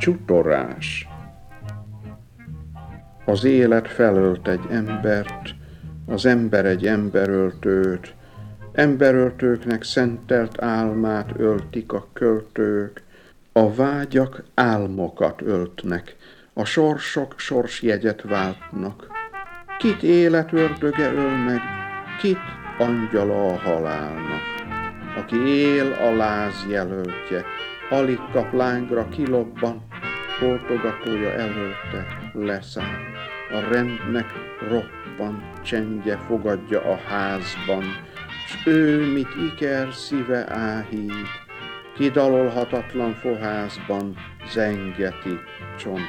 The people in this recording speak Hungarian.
Csutorás. Az élet felölt egy embert, az ember egy emberöltőt, emberöltőknek szentelt álmát öltik a költők, a vágyak álmokat öltnek, a sorsok sorsjegyet váltnak. Kit életördöge öl meg, kit angyala a halálnak. Aki él a láz jelöltje, alig kap lángra, kilobban, oltogatója előtte leszáll. A rendnek roppan, csendje fogadja a házban, s ő, mit iker, szíve áhít, kidalolhatatlan fohászban zengeti csont